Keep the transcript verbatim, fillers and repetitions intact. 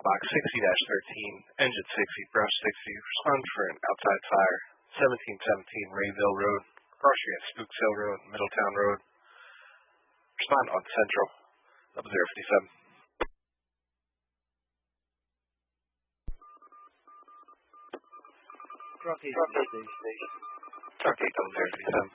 box sixty dash thirteen, engine sixty, brush sixty, respond for an outside fire, seventeen seventeen Rayville Road, cross street at Spooks Hill Road, Middletown Road. Respond on Central, double zero fifty-seven. Truck eight, station. Truck eight, double zero fifty-seven.